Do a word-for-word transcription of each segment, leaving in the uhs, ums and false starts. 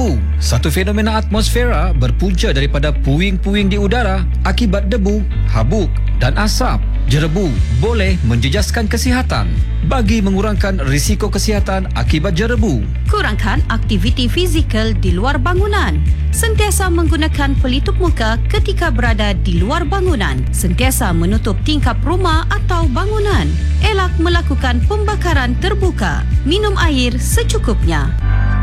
Jerebu, satu fenomena atmosfera berpunca daripada puing-puing di udara akibat debu, habuk dan asap. Jerebu boleh menjejaskan kesihatan. Bagi mengurangkan risiko kesihatan akibat jerebu, kurangkan aktiviti fizikal di luar bangunan. Sentiasa menggunakan pelitup muka ketika berada di luar bangunan. Sentiasa menutup tingkap rumah atau bangunan. Elak melakukan pembakaran terbuka. Minum air secukupnya.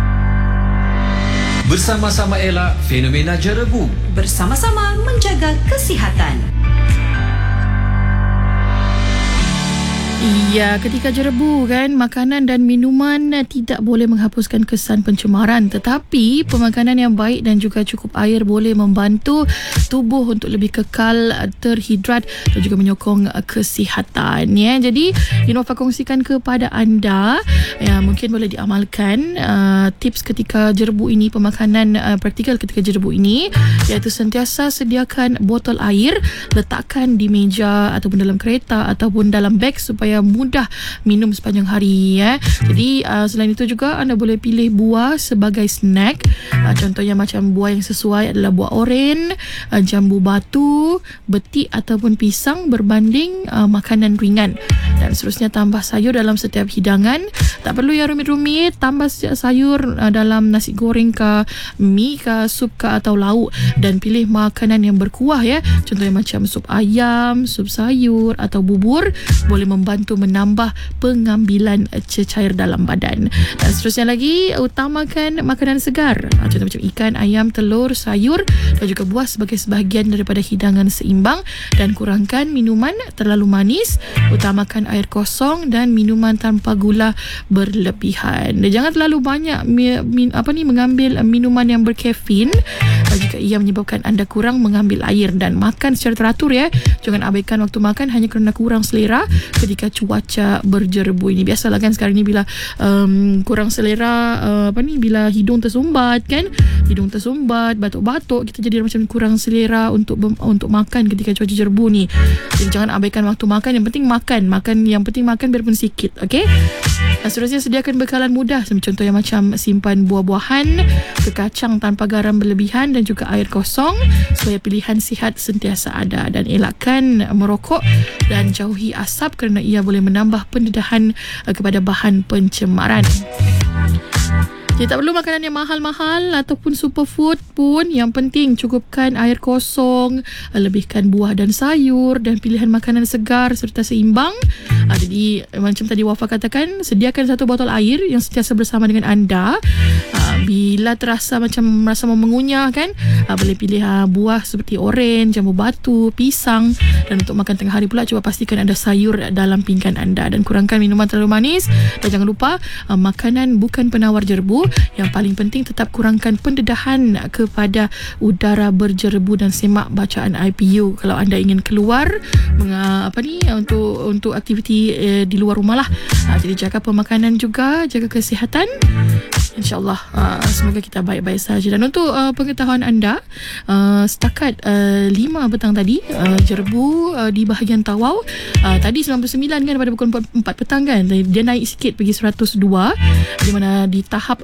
Bersama-sama elak fenomena jerebu. Bersama-sama menjaga kesihatan. Ya, ketika jerebu kan, makanan dan minuman tidak boleh menghapuskan kesan pencemaran, tetapi pemakanan yang baik dan juga cukup air boleh membantu tubuh untuk lebih kekal terhidrat dan juga menyokong kesihatan. Ya, jadi Innova kongsikan kepada anda ya, mungkin boleh diamalkan uh, tips ketika jerebu ini, pemakanan uh, praktikal ketika jerebu ini, iaitu sentiasa sediakan botol air, letakkan di meja ataupun dalam kereta ataupun dalam beg supaya mudah minum sepanjang hari ya. Jadi uh, selain itu juga anda boleh pilih buah sebagai snack. Uh, contohnya macam buah yang sesuai adalah buah oren, uh, jambu batu, betik ataupun pisang berbanding uh, makanan ringan. Dan seterusnya tambah sayur dalam setiap hidangan. Tak perlu yang rumit-rumit, tambah sayur uh, dalam nasi goreng ke, mi ke, sup ke atau lauk, dan pilih makanan yang berkuah ya. Contohnya macam sup ayam, sup sayur atau bubur boleh membantu untuk menambah pengambilan cecair dalam badan. Dan seterusnya lagi, utamakan makanan segar. Contoh macam ikan, ayam, telur, sayur dan juga buah sebagai sebahagian daripada hidangan seimbang, dan kurangkan minuman terlalu manis. Utamakan air kosong dan minuman tanpa gula berlebihan. Dan jangan terlalu banyak mi, mi, apa ni mengambil minuman yang berkafein jika ia menyebabkan anda kurang mengambil air. Dan makan secara teratur ya. Jangan abaikan waktu makan hanya kerana kurang selera ketika cuaca berjerebu ini. Biasalah kan sekarang ni bila um, kurang selera, uh, apa ni bila hidung tersumbat kan, hidung tersumbat, batuk-batuk, kita jadi macam kurang selera untuk untuk makan ketika cuaca jerebu ni. Jadi jangan abaikan waktu makan. Yang penting makan, makan yang penting makan biarpun sikit, okey? Dan seterusnya sediakan bekalan mudah, contohnya macam simpan buah-buahan, kekacang tanpa garam berlebihan dan juga air kosong supaya pilihan sihat sentiasa ada. Dan elakkan merokok dan jauhi asap kerana ia boleh menambah pendedahan kepada bahan pencemaran. Jadi tak perlu makanan yang mahal-mahal ataupun superfood pun. Yang penting cukupkan air kosong, lebihkan buah dan sayur, dan pilihan makanan segar serta seimbang. Ha, jadi macam tadi Wafa katakan, sediakan satu botol air yang sentiasa bersama dengan anda. Ha, bila terasa macam merasa mau mengunyah kan, ha, boleh pilih ha, buah seperti oren, jambu batu, pisang. Dan untuk makan tengah hari pula, cuba pastikan ada sayur dalam pinggan anda. Dan kurangkan minuman terlalu manis. Dan jangan lupa, ha, makanan bukan penawar jerebu. Yang paling penting tetap kurangkan pendedahan kepada udara berjerebu dan semak bacaan I P U kalau anda ingin keluar menga, apa ni untuk untuk aktiviti eh, di luar rumah lah. Ha, jadi jaga pemakanan juga, jaga kesihatan. InsyaAllah uh, semoga kita baik-baik saja. Dan untuk uh, pengetahuan anda, uh, setakat uh, lima petang tadi, uh, jerebu uh, di bahagian Tawau uh, tadi sembilan puluh sembilan kan pada pukul empat petang kan, dia naik sikit pergi seratus dua, di mana di tahap